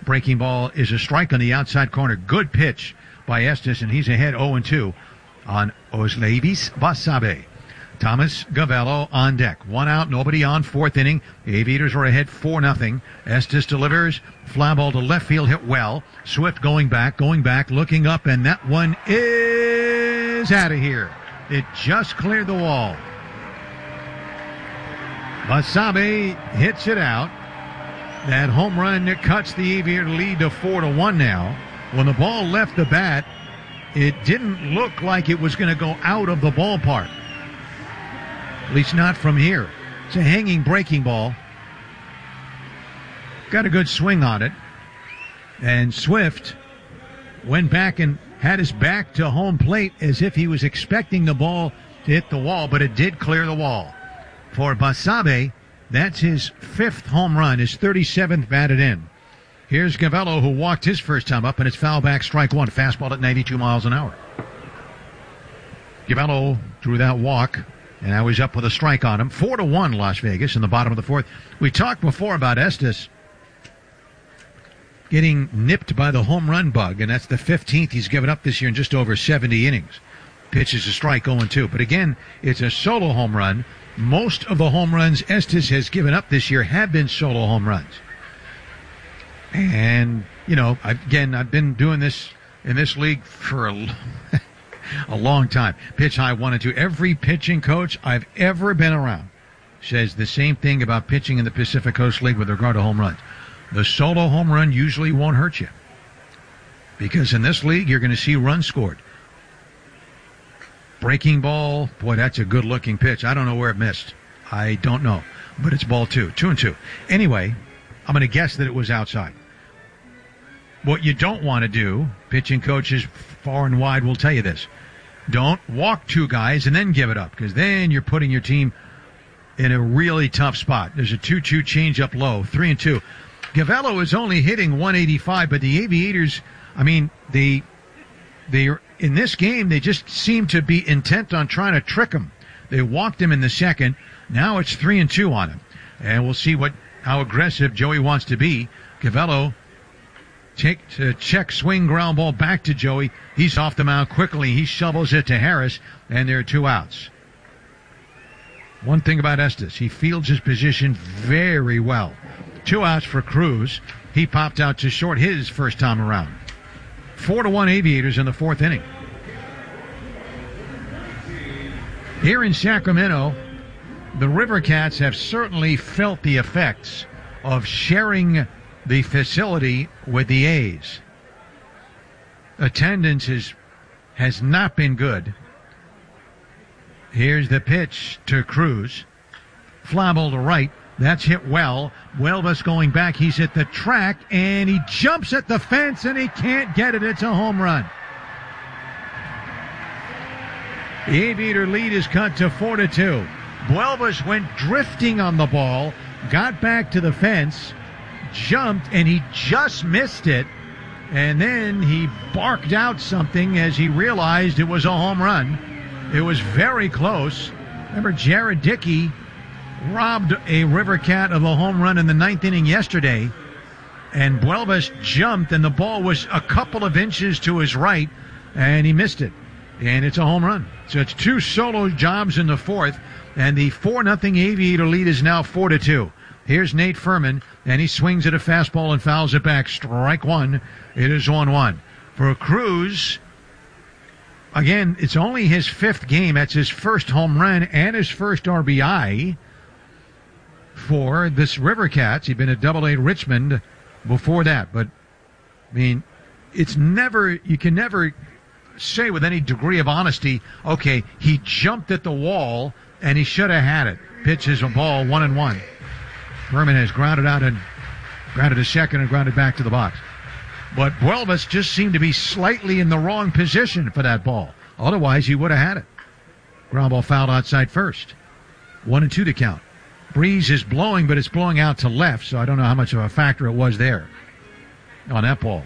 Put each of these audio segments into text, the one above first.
Breaking ball is a strike on the outside corner. Good pitch by Estes, and he's ahead 0-2 on Osleivis Basabe. Thomas Gavello on deck. One out, nobody on, fourth inning. The Aviators are ahead 4-0. Estes delivers. Fly ball to left field, hit well. Swift going back, looking up, and that one is out of here. It just cleared the wall. Basabe hits it out. That home run that cuts the Aviator lead to 4-1 now. When the ball left the bat, it didn't look like it was going to go out of the ballpark. At least not from here. It's a hanging breaking ball. Got a good swing on it. And Swift went back and had his back to home plate as if he was expecting the ball to hit the wall, but it did clear the wall. For Basabe, that's his 5th home run, his 37th batted in. Here's Gavello, who walked his first time up, and it's foul back, strike one. Fastball at 92 miles an hour. Gavello drew that walk, and now he's up with a strike on him. 4-1 Las Vegas in the bottom of the 4th. We talked before about Estes getting nipped by the home run bug, and that's the 15th he's given up this year in just over 70 innings. Pitch is a strike, 0-2. But again, it's a solo home run. Most of the home runs Estes has given up this year have been solo home runs. And, I've been doing this in this league for a long time. Pitch high 1-2. Every pitching coach I've ever been around says the same thing about pitching in the Pacific Coast League with regard to home runs. The solo home run usually won't hurt you, because in this league you're going to see runs scored. Breaking ball, boy, that's a good-looking pitch. I don't know where it missed. I don't know, but it's ball 2, 2-2. Anyway, I'm going to guess that it was outside. What you don't want to do, pitching coaches far and wide will tell you this, don't walk 2 guys and then give it up, because then you're putting your team in a really tough spot. There's a 2-2 changeup low, 3-2. Gavello is only hitting 185, but the Aviators, they in this game, they just seem to be intent on trying to trick him. They walked him in the second. Now it's 3-2 on him. And we'll see how aggressive Joey wants to be. Gavello check swing ground ball back to Joey. He's off the mound quickly. He shovels it to Harris, and there are 2 outs. One thing about Estes, he fields his position very well. 2 outs for Cruz. He popped out to short his first time around. 4-1 Aviators in the 4th inning. Here in Sacramento, the River Cats have certainly felt the effects of sharing the facility with the A's. Attendance has not been good. Here's the pitch to Cruz. Fly ball to right. That's hit well. Huelvas going back. He's at the track, and he jumps at the fence, and he can't get it. It's a home run. The Aviator lead is cut to 4-2. Huelvas went drifting on the ball, got back to the fence, jumped, and he just missed it. And then he barked out something as he realized it was a home run. It was very close. Remember, Jared Dickey robbed a River Cat of a home run in the 9th inning yesterday, and Huelvas jumped, and the ball was a couple of inches to his right, and he missed it. And it's a home run. So it's 2 solo jobs in the 4th, and the 4-0 Aviator lead is now 4-2. Here's Nate Furman, and he swings at a fastball and fouls it back. Strike 1. It is 1-1. For Cruz, again, it's only his 5th game. That's his first home run and his first RBI for this River Cats. He'd been at Double-A Richmond before that. But, it's never, you can never say with any degree of honesty, okay, he jumped at the wall and he should have had it. Pitch is a ball, 1-1. Furman has grounded out and grounded to second and grounded back to the box. But Huelvas just seemed to be slightly in the wrong position for that ball. Otherwise, he would have had it. Ground ball fouled outside first. 1-2 to count. Breeze is blowing, but it's blowing out to left, so I don't know how much of a factor it was there on that ball.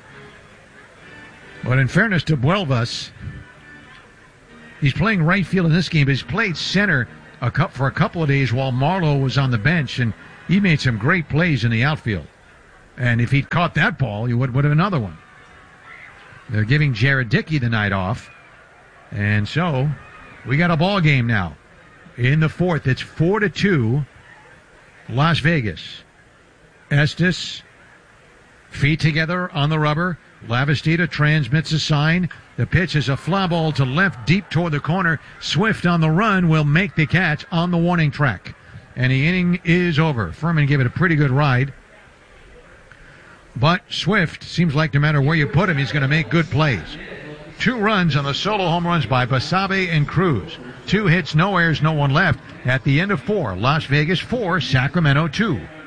But in fairness to Huelvas, he's playing right field in this game, but he's played center for a couple of days while Marlowe was on the bench, and he made some great plays in the outfield. And if he'd caught that ball, you would have another one. They're giving Jared Dickey the night off. And so we got a ball game now. In the fourth, it's 4-2, Las Vegas. Estes, feet together on the rubber. Lavastida transmits a sign. The pitch is a fly ball to left, deep toward the corner. Swift on the run will make the catch on the warning track. And the inning is over. Furman gave it a pretty good ride. But Swift seems like no matter where you put him, he's going to make good plays. 2 runs on the solo home runs by Basabe and Cruz. 2 hits, no errors, no one left. At the end of 4, Las Vegas 4, Sacramento 2.